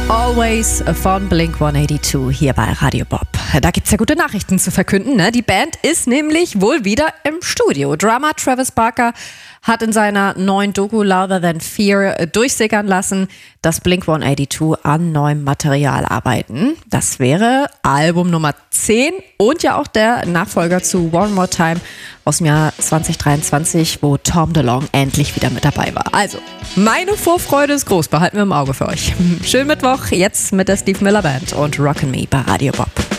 Always von Blink-182 hier bei Radio Bob. Da gibt's ja gute Nachrichten zu verkünden, ne? Die Band ist nämlich wohl wieder im Studio. Drummer Travis Barker hat in seiner neuen Doku Louder Than Fear durchsickern lassen, dass Blink-182 an neuem Material arbeiten. Das wäre Album Nummer 10 und ja auch der Nachfolger zu One More Time aus dem Jahr 2023, wo Tom DeLonge endlich wieder mit dabei war. Also, meine Vorfreude ist groß, behalten wir im Auge für euch. Schönen Mittwoch, jetzt mit der Steve Miller Band und Rockin' Me bei Radio Bob.